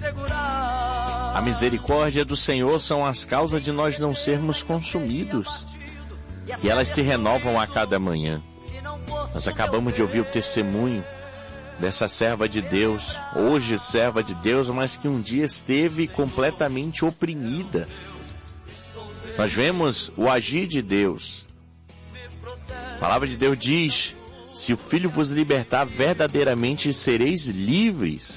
A misericórdia do Senhor são as causas de nós não sermos consumidos, e elas se renovam a cada manhã. Nós acabamos de ouvir o testemunho dessa serva de Deus, hoje serva de Deus, mas que um dia esteve completamente oprimida. Nós vemos o agir de Deus. A palavra de Deus diz: se o Filho vos libertar, verdadeiramente sereis livres.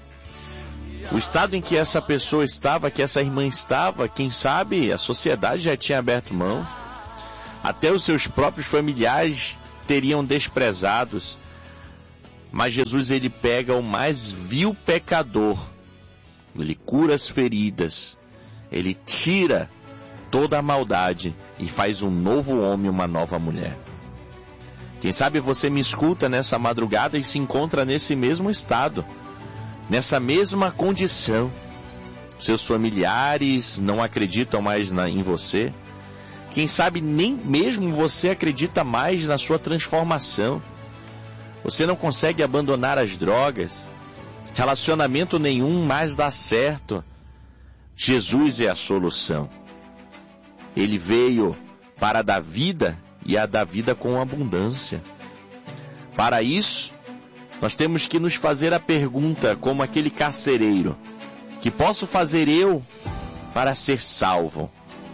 O estado em que essa pessoa estava, que essa irmã estava, quem sabe a sociedade já tinha aberto mão. Até os seus próprios familiares teriam desprezados. Mas Jesus, ele pega o mais vil pecador, ele cura as feridas, ele tira toda a maldade e faz um novo homem, uma nova mulher. Quem sabe você me escuta nessa madrugada e se encontra nesse mesmo estado, nessa mesma condição. Seus familiares não acreditam mais em você. Quem sabe nem mesmo você acredita mais na sua transformação. Você não consegue abandonar as drogas. Relacionamento nenhum mais dá certo. Jesus é a solução. Ele veio para dar vida e a dar vida com abundância. Para isso, nós temos que nos fazer a pergunta, como aquele carcereiro: que posso fazer eu para ser salvo?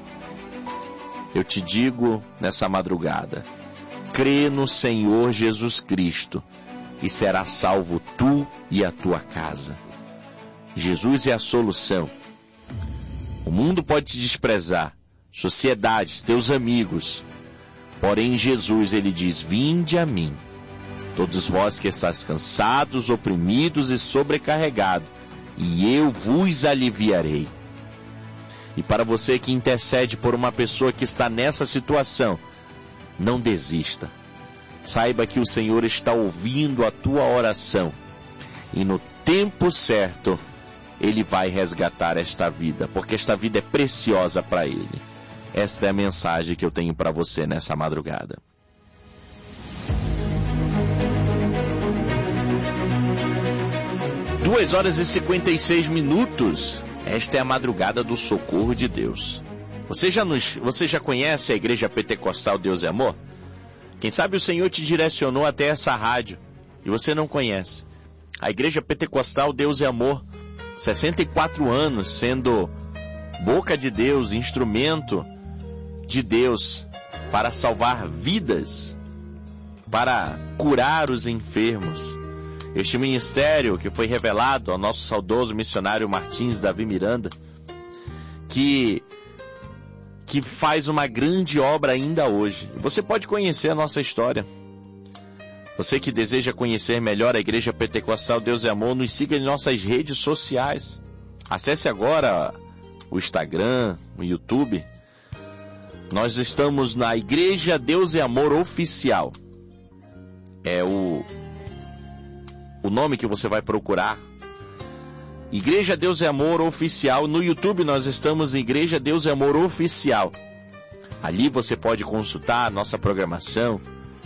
Eu te digo nessa madrugada: crê no Senhor Jesus Cristo e será salvo tu e a tua casa. Jesus é a solução. O mundo pode te desprezar, sociedades, teus amigos, porém Jesus, ele diz: vinde a mim, todos vós que estáis cansados, oprimidos e sobrecarregados, e eu vos aliviarei. E para você que intercede por uma pessoa que está nessa situação, não desista. Saiba que o Senhor está ouvindo a tua oração. E no tempo certo, Ele vai resgatar esta vida, porque esta vida é preciosa para Ele. Esta é a mensagem que eu tenho para você nessa madrugada. Duas horas e 56 minutos. Esta é a madrugada do socorro de Deus. Você já conhece a Igreja Pentecostal Deus é Amor? Quem sabe o Senhor te direcionou até essa rádio e você não conhece. A Igreja Pentecostal Deus é Amor, 64 anos sendo boca de Deus, instrumento de Deus para salvar vidas, para curar os enfermos. Este ministério que foi revelado ao nosso saudoso missionário Martins Davi Miranda, que faz uma grande obra ainda hoje. Você pode conhecer a nossa história. Você que deseja conhecer melhor a Igreja Pentecostal Deus é Amor, nos siga em nossas redes sociais. Acesse agora o Instagram, o YouTube. Nós estamos na Igreja Deus é Amor Oficial. É o nome que você vai procurar. Igreja Deus é Amor Oficial. No YouTube nós estamos em Igreja Deus é Amor Oficial. Ali você pode consultar a nossa programação,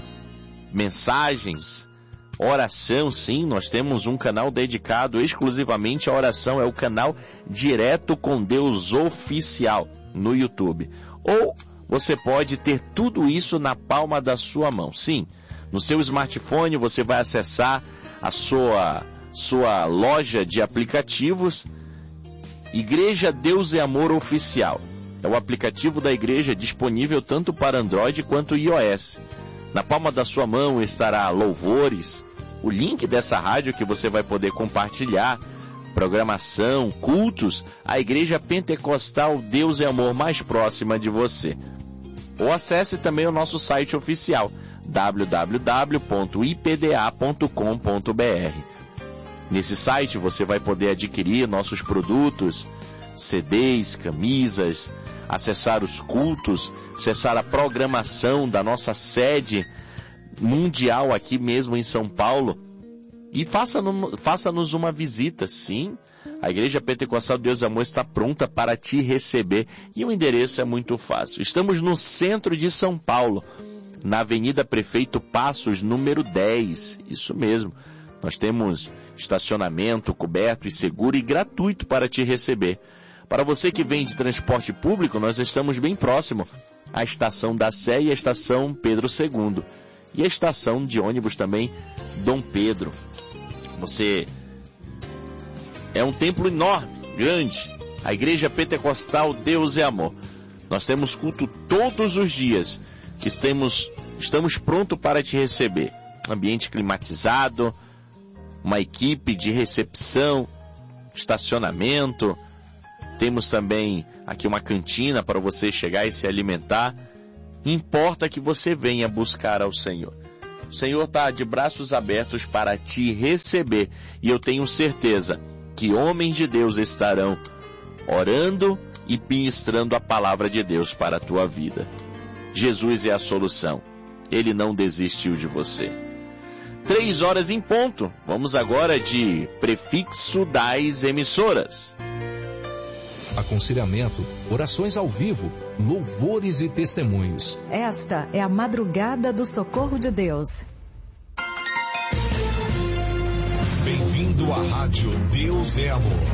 mensagens, oração. Sim, nós temos um canal dedicado exclusivamente à oração. É o canal Direto com Deus Oficial no YouTube. Ou você pode ter tudo isso na palma da sua mão. Sim, no seu smartphone você vai acessar a sua loja de aplicativos, Igreja Deus é Amor Oficial. É o aplicativo da igreja disponível tanto para Android quanto iOS. Na palma da sua mão estará louvores, o link dessa rádio que você vai poder compartilhar, programação, cultos, a Igreja Pentecostal Deus é Amor mais próxima de você. Ou acesse também o nosso site oficial, www.ipda.com.br. Nesse site você vai poder adquirir nossos produtos, CDs, camisas, acessar os cultos, acessar a programação da nossa sede mundial aqui mesmo em São Paulo. E faça-nos uma visita, sim. A Igreja Pentecostal Deus é Amor está pronta para te receber. E o endereço é muito fácil. Estamos no centro de São Paulo, na Avenida Prefeito Passos, número 10. Isso mesmo. Nós temos estacionamento coberto e seguro e gratuito para te receber. Para você que vem de transporte público, nós estamos bem próximo à estação da Sé e à estação Pedro II. E a estação de ônibus também, Dom Pedro. É um templo enorme, grande. A Igreja Pentecostal Deus é Amor. Nós temos culto todos os dias, que estamos prontos para te receber. Ambiente climatizado, uma equipe de recepção, estacionamento. Temos também aqui uma cantina para você chegar e se alimentar. Importa que você venha buscar ao Senhor. O Senhor está de braços abertos para te receber. E eu tenho certeza que homens de Deus estarão orando e ministrando a palavra de Deus para a tua vida. Jesus é a solução. Ele não desistiu de você. 3h em ponto. Vamos agora de prefixo das emissoras. Aconselhamento, orações ao vivo, louvores e testemunhos. Esta é a madrugada do socorro de Deus. Bem-vindo à Rádio Deus é Amor.